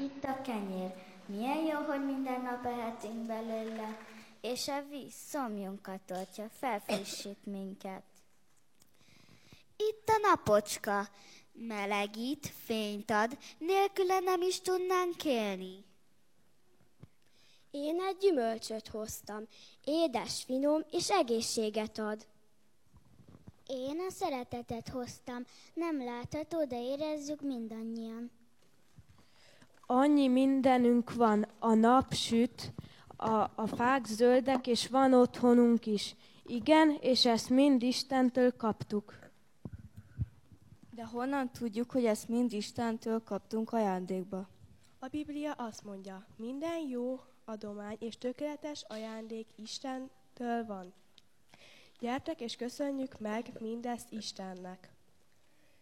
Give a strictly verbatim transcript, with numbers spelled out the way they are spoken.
itt a kenyér, milyen jó, hogy minden nap ehetünk belőle, és a víz szomjunkat oltja, felfrissít minket. Itt a napocska, melegít, fényt ad, nélküle nem is tudnánk élni. Én egy gyümölcsöt hoztam, édes, finom és egészséget ad. Én a szeretetet hoztam, nem látható, de érezzük mindannyian. Annyi mindenünk van, a nap süt, a, a fák zöldek, és van otthonunk is. Igen, és ezt mind Istentől kaptuk. De honnan tudjuk, hogy ezt mind Istentől kaptunk ajándékba? A Biblia azt mondja, minden jó adomány és tökéletes ajándék Istentől van. Gyertek és köszönjük meg mindezt Istennek.